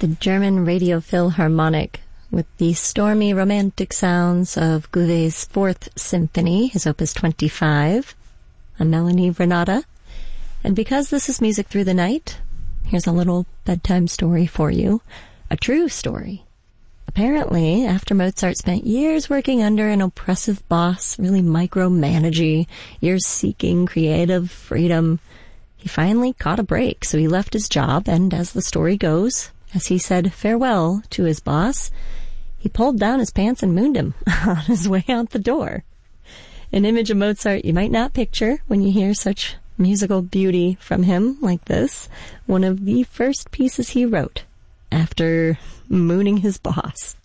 the German Radio Philharmonic with the stormy romantic sounds of Gouvet's Fourth Symphony, his Opus 25, a Melanie Renata. And because this is Music Through the Night, here's a little bedtime story for you, a true story. Apparently, after Mozart spent years working under an oppressive boss, really micromanaging, years seeking creative freedom, he finally caught a break, so he left his job, and as the story goes, as he said farewell to his boss, he pulled down his pants and mooned him on his way out the door. An image of Mozart you might not picture when you hear such musical beauty from him like this, one of the first pieces he wrote after mooning his boss.